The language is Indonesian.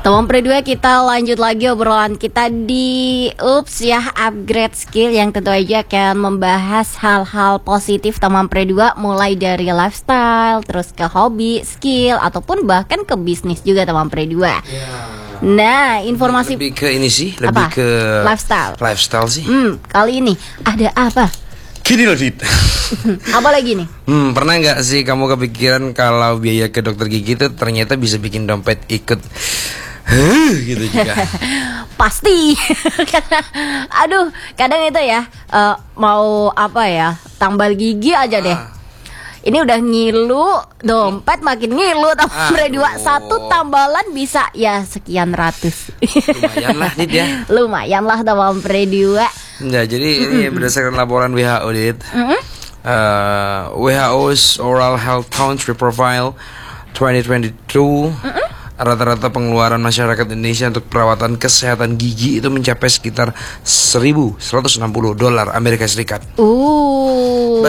Teman Pre2, kita lanjut lagi obrolan kita di Ups ya, upgrade skill yang tentu aja akan membahas hal-hal positif teman Pre2, mulai dari lifestyle, terus ke hobi, skill, ataupun bahkan ke bisnis juga teman Pre2. Nah, informasi lebih ke ini sih, lebih ke lifestyle sih. Kali ini ada apa? Gini loh Dit. Apa lagi nih? Pernah nggak sih kamu kepikiran kalau biaya ke dokter gigi itu ternyata bisa bikin dompet ikut gitu juga? Pasti. Aduh, kadang itu ya mau apa ya, tambal gigi aja deh. Ini udah ngilu, dompet makin ngilu. Tambah Pre2, satu tambalan bisa ya sekian ratus. Lumayan lah Dit ya. Lumayan lah tambah Pre2. Nah, jadi ini berdasarkan laporan WHO Dit. WHO's Oral Health Country Profile 2022, rata-rata pengeluaran masyarakat Indonesia untuk perawatan kesehatan gigi itu mencapai sekitar $1.160 Amerika Serikat.